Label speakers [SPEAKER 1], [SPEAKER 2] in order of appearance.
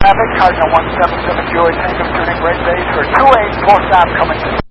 [SPEAKER 1] traffic, Cardinal 177 Julie Tango tuning Great Base for 28 full stop coming to